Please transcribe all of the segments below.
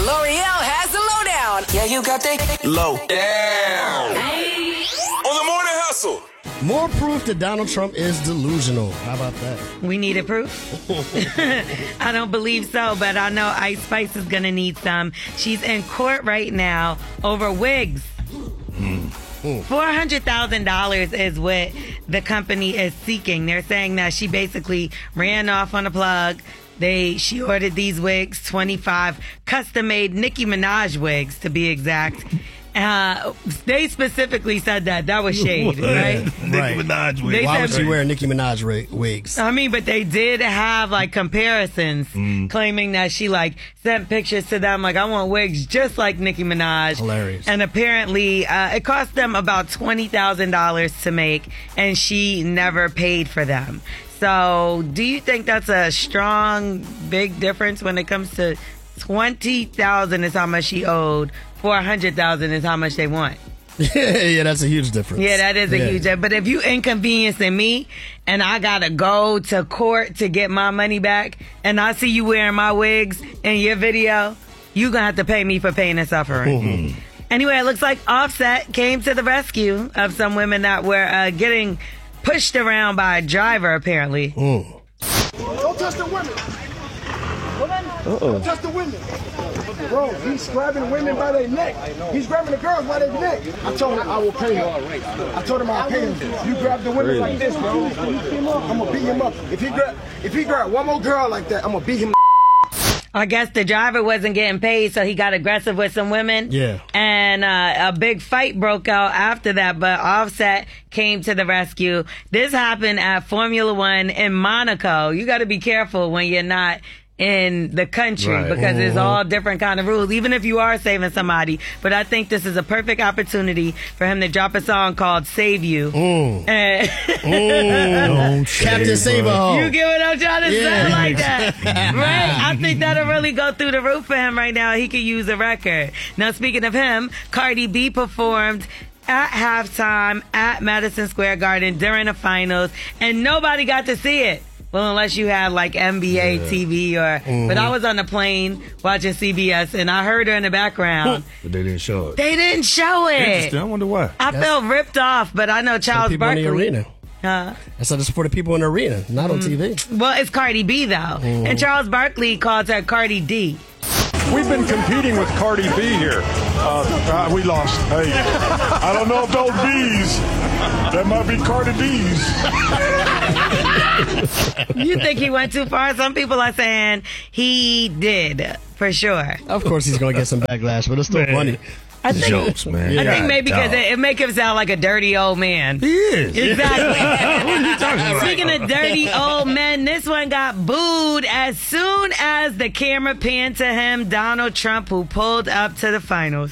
L'Oreal has the lowdown. Yeah, you got that low down. On the morning hustle. More proof that Donald Trump is delusional. How about that? We needed proof? I don't believe so, but I know Ice Spice is going to need some. She's in court right now over wigs. $400,000 is what the company is seeking. They're saying that she basically ran off on a plug. She ordered these wigs, 25 custom-made Nicki Minaj wigs, to be exact. They specifically said that was shade, right? Nicki Minaj wigs. Why would she wear Nicki Minaj wigs? I mean, but they did have like comparisons, claiming that she like sent pictures to them like, I want wigs just like Nicki Minaj. Hilarious. And apparently, it cost them about $20,000 to make, and she never paid for them. So, do you think that's a strong, big difference when it comes to $20,000 is how much she owed? $400,000 is how much they want. Yeah, that's a huge difference. Yeah, that is a huge difference. But if you inconveniencing me and I gotta go to court to get my money back, and I see you wearing my wigs in your video, you gonna have to pay me for pain and suffering. Anyway, it looks like Offset came to the rescue of some women that were getting pushed around by a driver, apparently. Don't touch the women. Don't touch the women. Bro, he's grabbing women by their neck. He's grabbing the girls by their neck. I told him I will pay him. I told him I'll pay him. You grab the women like this, bro. I'm gonna beat him up. If he grab one more girl like that, I'm gonna beat him. I guess the driver wasn't getting paid, so he got aggressive with some women. Yeah. And a big fight broke out after that, but Offset came to the rescue. This happened at Formula One in Monaco. You got to be careful when you're not in the country, because it's all different kind of rules, even if you are saving somebody. But I think this is a perfect opportunity for him to drop a song called Save You. Captain Save-A-Ho. You get what I'm trying to say like that? Right? I think that'll really go through the roof for him right now. He could use a record. Now, speaking of him, Cardi B performed at halftime at Madison Square Garden during the finals, and nobody got to see it. Well, unless you had like NBA TV but I was on the plane watching CBS and I heard her in the background. But they didn't show it. They didn't show it. Interesting. I wonder why. I felt ripped off, but I know Charles Barkley. In the arena. That's how to support the people in the arena, not on TV. Well, it's Cardi B though, and Charles Barkley calls her Cardi D. We've been competing with Cardi B here. We lost. Hey, I don't know if those B's, that might be Cardi D's. You think he went too far? Some people are saying he did, for sure. Of course he's going to get some backlash, but it's still funny. I think, Jokes, man. I think maybe because it make him sound like a dirty old man. He is. Exactly. What are you talking about? Speaking of dirty old men, this one got booed as soon as the camera panned to him, Donald Trump, who pulled up to the finals.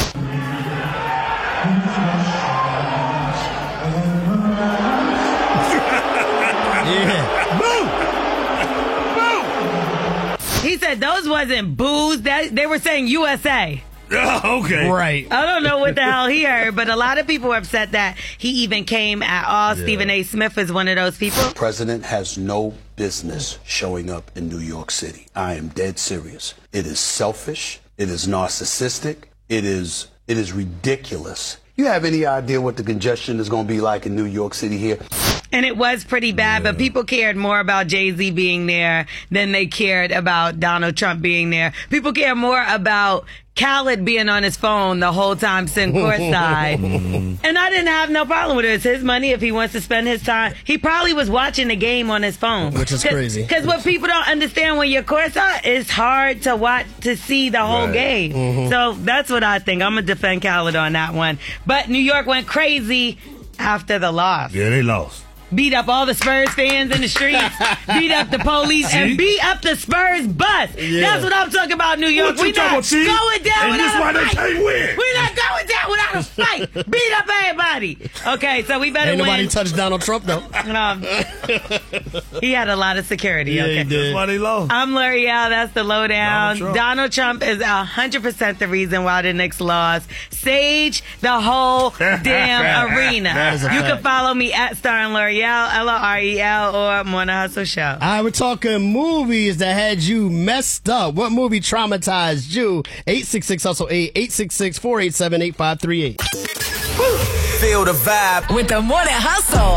He said those wasn't boos. They were saying USA. Oh, okay. Right. I don't know what the hell he heard, but a lot of people were upset that he even came at all. Stephen A. Smith is one of those people. The president has no business showing up in New York City. I am dead serious. It is selfish. It is narcissistic. It is ridiculous. You have any idea what the congestion is going to be like in New York City here? And it was pretty bad, but people cared more about Jay-Z being there than they cared about Donald Trump being there. People care more about Khaled being on his phone the whole time sitting courtside. And I didn't have no problem with it. It's his money. If he wants to spend his time, he probably was watching the game on his phone. Which is crazy. Because what people don't understand when you're courtside, it's hard to watch, to see the whole game. So that's what I think. I'm going to defend Khaled on that one. But New York went crazy after the loss. Yeah, they lost. Beat up all the Spurs fans in the streets, beat up the police, and beat up the Spurs bus. That's what I'm talking about, New York. We're not going down and without this why a they fight. can't win. We're not going down out without a fight. Beat up everybody. Okay, so we better Ain't win. nobody touched Donald Trump, though. He had a lot of security. Yeah, okay. he did. That's why they lost. I'm L'Oreal. That's the lowdown. Donald Donald Trump Trump. is 100% the reason why the Knicks lost. Sage the whole damn arena. That is a You fact. can follow me at Star and L'Oreal, L-O-R-E-L, or Morning Hustle Show. All right, we're talking movies that had you messed up. What movie traumatized you? 866-HUSTLE-8, 866-487-8538. Feel the vibe With the Morning Hustle.